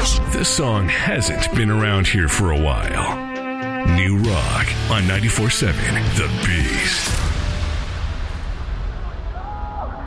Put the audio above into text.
This song hasn't been around here for a while. New Rock on 94.7 The Beast.